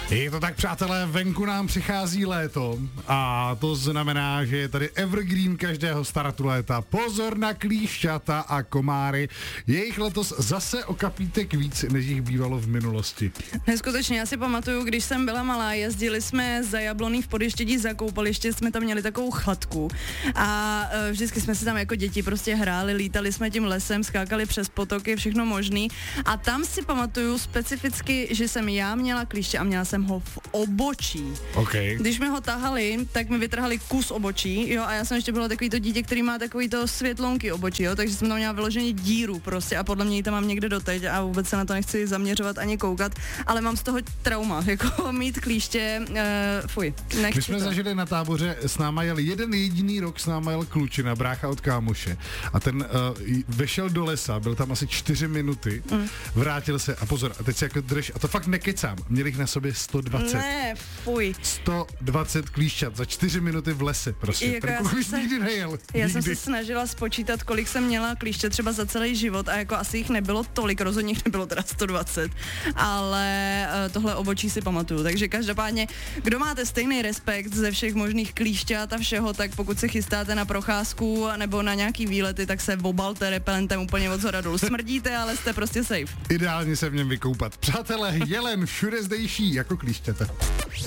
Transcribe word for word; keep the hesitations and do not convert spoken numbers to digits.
Je to tak, přátelé, venku nám přichází léto a to znamená, že je tady evergreen každého startu léta. Pozor na klíšťata a komáry. Je jich letos zase o kapítek víc, než jich bývalo v minulosti. Neskutečně, já si pamatuju, když jsem byla malá, jezdili jsme za Jabloný v Podještědí za koupaliště, jsme tam měli takovou chatku a e, vždycky jsme si tam jako děti prostě hráli, lítali jsme tím lesem, skákali přes potoky, všechno možný a tam si pamatuju specificky, že jsem já měla klíště a měla jsem ho v obočí. Okay. Když mi ho tahali, tak mi vytrhali kus obočí, jo, a já jsem ještě byla takový to dítě, který má takový to světlonky obočí, jo, takže jsem tam měla vyloženě díru prostě a podle mě ji tam mám někde doteď a vůbec se na to nechci zaměřovat ani koukat, ale mám z toho trauma, jako mít klíště, uh, fuj, nechci. My jsme to. zažili na táboře, s náma jel jeden jediný rok, s náma jel klučina, brácha od kámoše a ten uh, vešel do lesa, byl tam asi čtyři minuty, mm. vrátil se a pozor, a teď se jako drž, a to fakt nekecám, měli jich na sobě sto dvacet. Ne, fuj. sto dvacet klíšťat za čtyři minuty v lese, prostě. Jako Ten kluč se, nikdy nejel. Já nikdy. jsem se snažila spočítat, kolik jsem měla klíště třeba za celý život a jako asi jich nebylo tolik, rozhodně jich nebylo teda sto dvacet, ale uh, tohle obočí si pamatuju. Takže každopádně, kdo máte stejný respekt ze všech možných klíšťat a všeho, tak pokud se chystáte na procházku nebo na nějaký výlety, tak se obalte repelentem úplně od zhora dolů. Smrdíte, ale jste prostě safe. Ideálně se v něm vykoupat. Přátelé, jelen všude zdejší jako klíšťata.